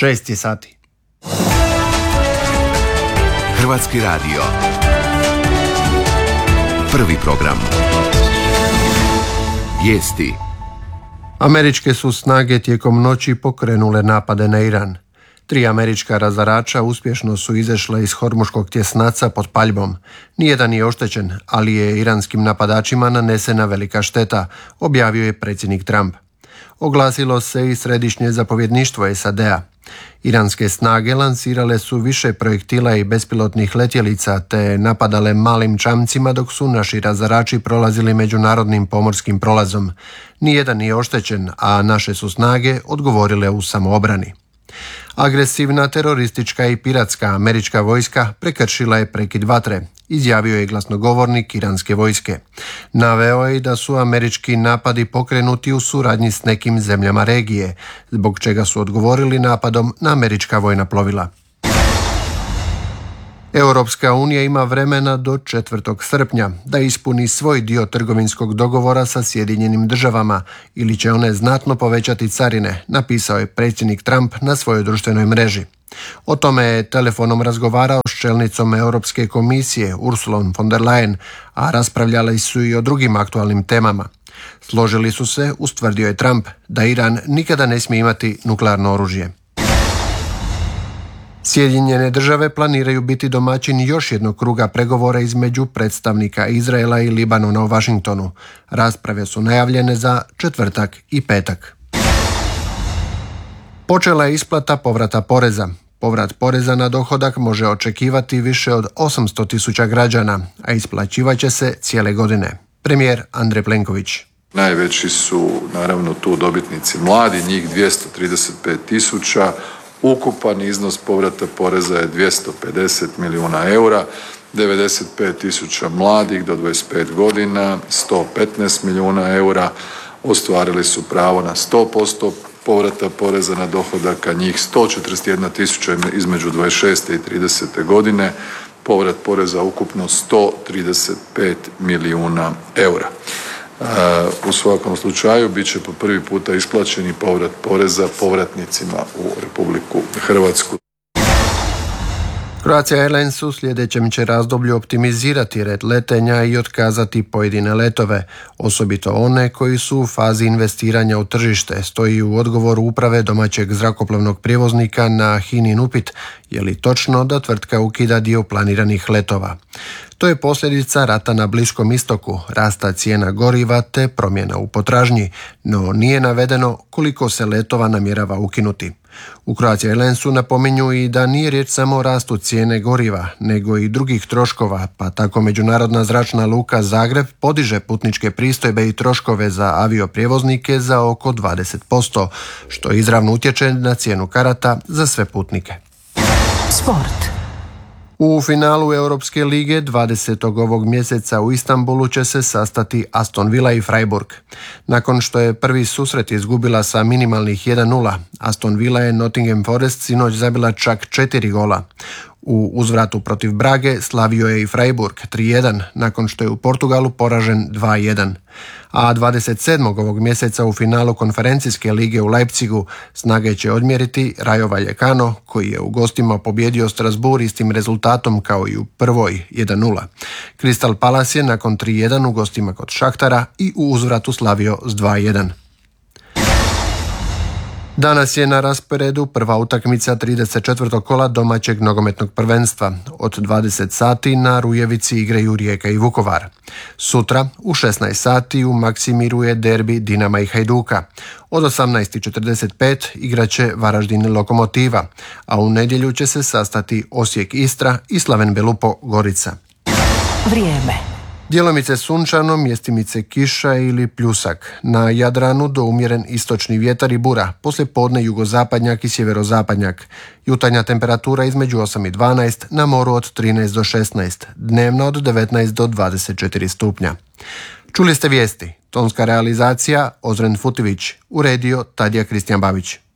6 sati. Hrvatski radio. Prvi program. Vijesti. Američke su snage tijekom noći pokrenule napade na Iran. 3 američka razarača uspješno su izašla iz Hormuškog tjesnaca pod paljbom. Nijedan nije oštećen, ali je iranskim napadačima nanesena velika šteta, objavio je predsjednik Trump. Oglasilo se i središnje zapovjedništvo SAD-a. Iranske snage lansirale su više projektila i bespilotnih letjelica te napadale malim čamcima dok su naši razarači prolazili međunarodnim pomorskim prolazom. Nijedan nije oštećen, a naše su snage odgovorile u samoobrani. Agresivna teroristička i piratska američka vojska prekršila je prekid vatre, izjavio je glasnogovornik iranske vojske. Naveo je da su američki napadi pokrenuti u suradnji s nekim zemljama regije, zbog čega su odgovorili napadom na američka vojna plovila. Europska unija ima vremena do 4. srpnja da ispuni svoj dio trgovinskog dogovora sa Sjedinjenim državama ili će one znatno povećati carine, napisao je predsjednik Trump na svojoj društvenoj mreži. O tome je telefonom razgovarao s čelnicom Europske komisije Ursulom von der Leyen, a raspravljali su i o drugim aktualnim temama. Složili su se, ustvrdio je Trump, da Iran nikada ne smije imati nuklearno oružje. Sjedinjene države planiraju biti domaćin još jednog kruga pregovora između predstavnika Izraela i Libanona u Washingtonu. Rasprave su najavljene za četvrtak i petak. Počela je isplata povrata poreza. Povrat poreza na dohodak može očekivati više od 800.000 građana, a isplaćivaće se cijele godine. Premijer Andrej Plenković. Najveći su naravno tu dobitnici mladi, njih 235.000. Ukupan iznos povrata poreza je 250 milijuna eura, 95.000 mladih do 25 godina, 115 milijuna eura, ostvarili su pravo na 100% povrata poreza na dohodak, a njih 141.000 između 26. i 30. godine, povrat poreza ukupno 135 milijuna eura. U svakom slučaju bit će po prvi puta isplaćeni povrat poreza povratnicima u Republiku Hrvatsku. Croatia Airlines u sljedećem će razdoblju optimizirati red letenja i otkazati pojedine letove, osobito one koji su u fazi investiranja u tržište, stoji u odgovoru uprave domaćeg zrakoplovnog prijevoznika na HINA-in upit je li točno da tvrtka ukida dio planiranih letova. To je posljedica rata na Bliskom istoku, rasta cijena goriva te promjena u potražnji, no nije navedeno koliko se letova namjerava ukinuti. U Croatia Airlinesu napominju i da nije riječ samo o rastu cijene goriva, nego i drugih troškova, pa tako Međunarodna zračna luka Zagreb podiže putničke pristojbe i troškove za avioprijevoznike za oko 20%, što izravno utječe na cijenu karata za sve putnike. Sport. U finalu Europske lige 20. ovog mjeseca u Istanbulu će se sastati Aston Villa i Freiburg. Nakon što je prvi susret izgubila sa minimalnih 1-0, Aston Villa je Nottingham Forest sinoć zabila čak 4 gola. U uzvratu protiv Brage slavio je i Freiburg 3-1 nakon što je u Portugalu poražen 2-1. A 27. ovog mjeseca u finalu konferencijske lige u Leipzigu snage će odmjeriti Rayo Vallecano koji je u gostima pobjedio Strasbourg istim rezultatom kao i u prvoj 1-0. Crystal Palace je nakon 3-1 u gostima kod Šahtara i u uzvratu slavio s 2-1. Danas je na rasporedu prva utakmica 34. kola domaćeg nogometnog prvenstva. Od 20 sati na Rujevici igraju Rijeka i Vukovar. Sutra u 16 sati u Maksimiru je derbi Dinama i Hajduka. Od 18:45 igraće Varaždin Lokomotiva, a u nedjelju će se sastati Osijek Istra i Slaven Belupo Gorica. Vrijeme. Djelomice sunčano, mjestimice kiša ili pljusak. Na Jadranu do umjeren istočni vjetar i bura, poslije podne jugozapadnjak i sjeverozapadnjak. Jutarnja temperatura između 8 i 12, na moru od 13 do 16, dnevno od 19 do 24 stupnja. Čuli ste vijesti, tonska realizacija Ozren Futivić, uredio Tadija Kristijan Babić.